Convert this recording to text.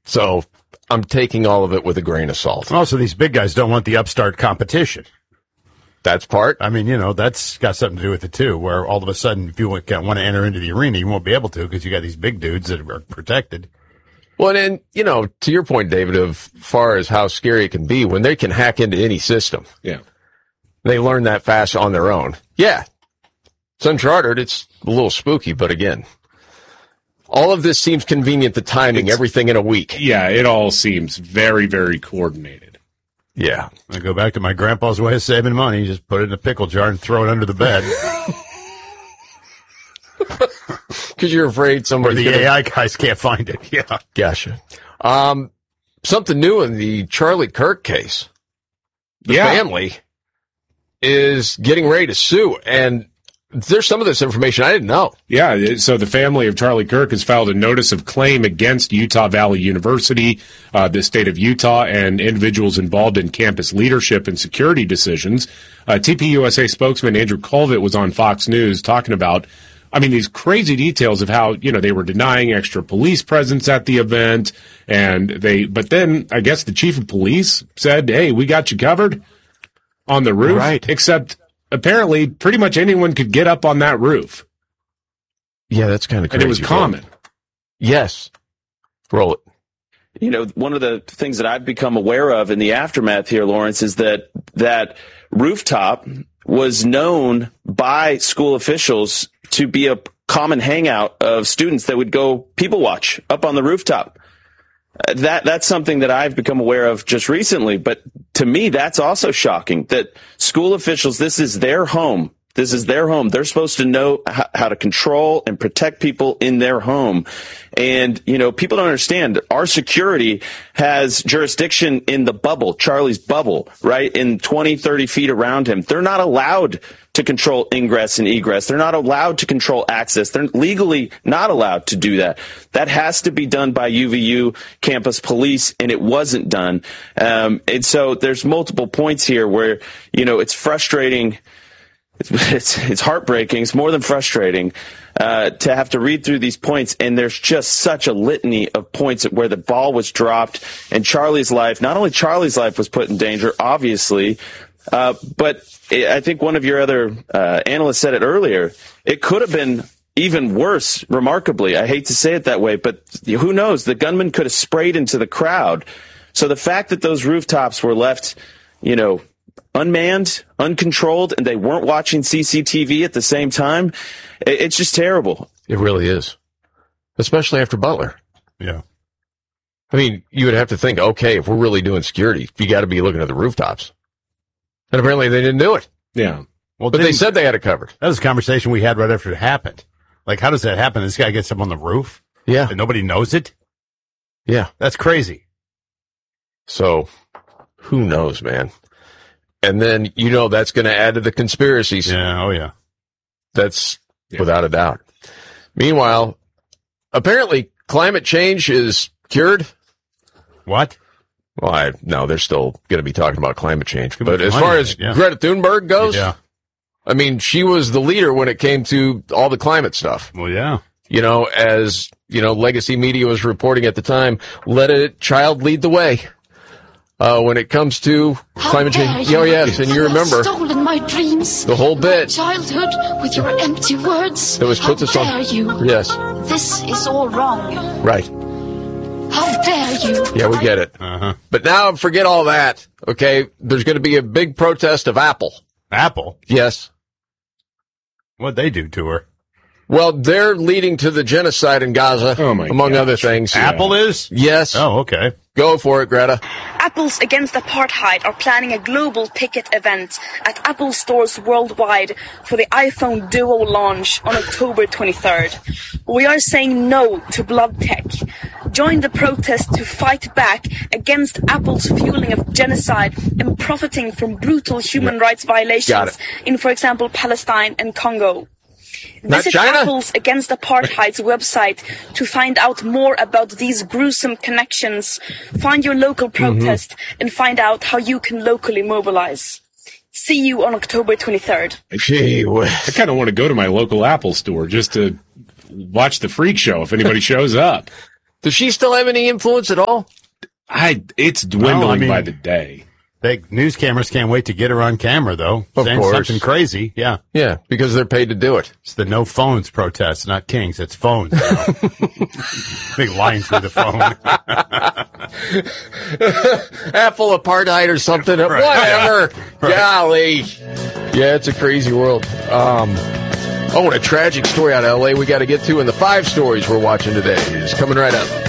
So I'm taking all of it with a grain of salt. Also, these big guys don't want the upstart competition. That's part. I mean, that's got something to do with it, too, where all of a sudden, if you want to enter into the arena, you won't be able to because you got these big dudes that are protected. Well, and, to your point, David, of far as how scary it can be when they can hack into any system. Yeah. They learn that fast on their own. Yeah. It's uncharted. It's a little spooky, but again, all of this seems convenient, the timing, everything in a week. Yeah, it all seems very, very coordinated. Yeah. I go back to my grandpa's way of saving money. Just put it in a pickle jar and throw it under the bed. Because you're afraid somebody. Or the AI guys can't find it. Yeah. Gotcha. Something new in the Charlie Kirk case. The family is getting ready to sue, and there's some of this information I didn't know. Yeah, so the family of Charlie Kirk has filed a notice of claim against Utah Valley University, the state of Utah, and individuals involved in campus leadership and security decisions. TPUSA spokesman Andrew Colvett was on Fox News talking about, these crazy details of how, they were denying extra police presence at the event, but then I guess the chief of police said, hey, we got you covered on the roof, right. Except apparently pretty much anyone could get up on that roof. Yeah, that's kind of crazy. And it was common. Yes. Roll it. One of the things that I've become aware of in the aftermath here, Lawrence, is that rooftop was known by school officials to be a common hangout of students that would go people watch up on the rooftop. That's something that I've become aware of just recently, but to me, that's also shocking that school officials, this is their home. This is their home. They're supposed to know how to control and protect people in their home. And, people don't understand. Our security has jurisdiction in the bubble, Charlie's bubble, right? In 20, 30 feet around him. They're not allowed to control ingress and egress. They're not allowed to control access. They're legally not allowed to do that. That has to be done by UVU campus police, and it wasn't done. And so there's multiple points here where, it's frustrating. It's heartbreaking. It's more than frustrating to have to read through these points, and there's just such a litany of points where the ball was dropped, and Charlie's life, not only Charlie's life was put in danger, obviously, but I think one of your other analysts said it earlier. It could have been even worse, remarkably. I hate to say it that way, but who knows? The gunman could have sprayed into the crowd. So the fact that those rooftops were left, unmanned, uncontrolled, and they weren't watching CCTV at the same time, it's just terrible. It really is. Especially after Butler. Yeah. You would have to think, okay, if we're really doing security, you got to be looking at the rooftops. And apparently they didn't do it. Yeah. Well, but they said they had it covered. That was a conversation we had right after it happened. Like, how does that happen? This guy gets up on the roof? Yeah. And nobody knows it? Yeah. That's crazy. So, who knows, man? And then, that's going to add to the conspiracies. Yeah, oh yeah. That's without a doubt. Meanwhile, apparently climate change is cured. What? Well, no, they're still going to be talking about climate change. But as far as Greta Thunberg goes, she was the leader when it came to all the climate stuff. Well, yeah. As, legacy media was reporting at the time, let a child lead the way. When it comes to climate change. Oh, yes, and you remember stolen my dreams, the whole bit. My childhood with your empty words. That was put this on. You? Yes. This is all wrong. Right. How dare you? Yeah, we get it. Uh-huh. But now forget all that, okay? There's going to be a big protest of Apple. Apple? Yes. What'd they do to her? Well, they're leading to the genocide in Gaza, among other things. Apple is? Yes. Oh, okay. Go for it, Greta. Apples Against Apartheid are planning a global picket event at Apple stores worldwide for the iPhone Duo launch on October 23rd. We are saying no to blood tech. Join the protest to fight back against Apple's fueling of genocide and profiting from brutal human rights violations in, for example, Palestine and Congo. Visit Apples Against Apartheid's website to find out more about these gruesome connections, find your local protest, and find out how you can locally mobilize. See you on October 23rd. Gee whiz. I kind of want to go to my local Apple store just to watch the freak show if anybody shows up. Does she still have any influence at all? It's dwindling by the day. News cameras can't wait to get her on camera, though. Of saying course. something crazy. Yeah. Yeah, because they're paid to do it. It's the no phones protest, not Kings. It's phones now. Big line through the phone. Apple apartheid or something. Right. Whatever. Right. Golly. Yeah, it's a crazy world. And a tragic story out of L.A. we got to get to, and the 5 stories we're watching today is coming right up.